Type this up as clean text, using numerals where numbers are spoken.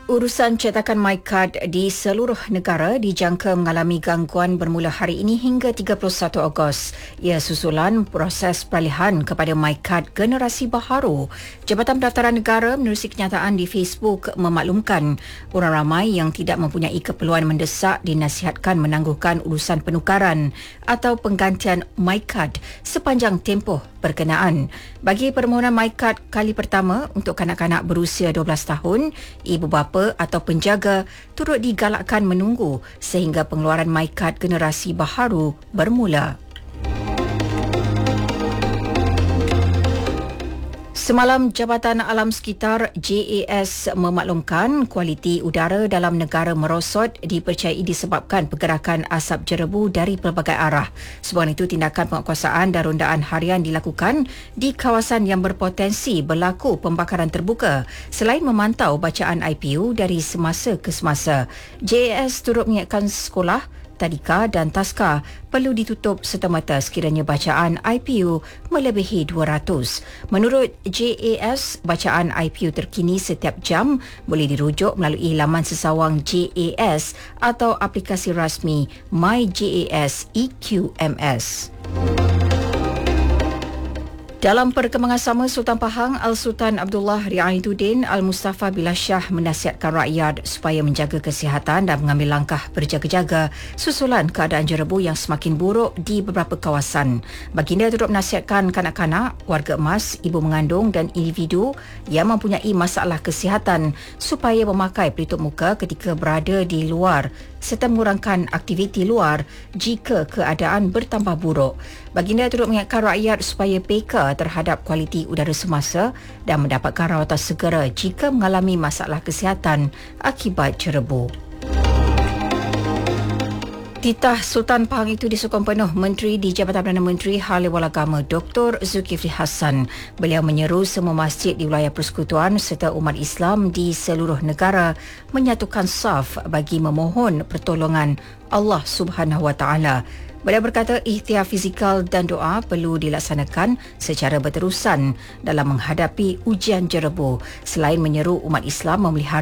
Urusan cetakan MyCard di seluruh negara dijangka mengalami gangguan bermula hari ini hingga 31 Ogos. Ia susulan proses peralihan kepada MyCard generasi baharu. Jabatan Pendaftaran Negara menerusi kenyataan di Facebook memaklumkan orang ramai yang tidak mempunyai keperluan mendesak dinasihatkan menangguhkan urusan penukaran atau penggantian MyCard sepanjang tempoh berkenaan. Bagi permohonan MyCard kali pertama untuk kanak-kanak berusia 12 tahun, ibu bapa atau penjaga turut digalakkan menunggu sehingga pengeluaran MyCard generasi baharu bermula. Semalam, Jabatan Alam Sekitar JAS memaklumkan kualiti udara dalam negara merosot dipercayai disebabkan pergerakan asap jerebu dari pelbagai arah. Sebab itu, tindakan penguatkuasaan dan rondaan harian dilakukan di kawasan yang berpotensi berlaku pembakaran terbuka selain memantau bacaan IPU dari semasa ke semasa. JAS turut mengingatkan sekolah, tadika dan taska perlu ditutup serta-merta sekiranya bacaan IPU melebihi 200. Menurut JAS, bacaan IPU terkini setiap jam boleh dirujuk melalui laman sesawang JAS atau aplikasi rasmi MyJAS EQMS. Dalam perkembangan sama, Sultan Pahang Al-Sultan Abdullah Riayatuddin Al-Mustafa Billah Shah menasihatkan rakyat supaya menjaga kesihatan dan mengambil langkah berjaga-jaga susulan keadaan jerebu yang semakin buruk di beberapa kawasan. Baginda turut menasihatkan kanak-kanak, warga emas, ibu mengandung dan individu yang mempunyai masalah kesihatan supaya memakai pelitup muka ketika berada di luar serta mengurangkan aktiviti luar jika keadaan bertambah buruk. Baginda turut mengingatkan rakyat supaya peka terhadap kualiti udara semasa dan mendapatkan rawatan segera jika mengalami masalah kesihatan akibat jerebu. Titah Sultan Pahang itu disokong penuh Menteri di Jabatan Perdana Menteri Hal Ehwal Agama Dr. Zulkifli Hassan. Beliau menyeru semua masjid di wilayah persekutuan serta umat Islam di seluruh negara menyatukan saf bagi memohon pertolongan Allah Subhanahu Wa Taala. Beliau berkata ikhtiar fizikal dan doa perlu dilaksanakan secara berterusan dalam menghadapi ujian jerebu selain menyeru umat Islam memelihara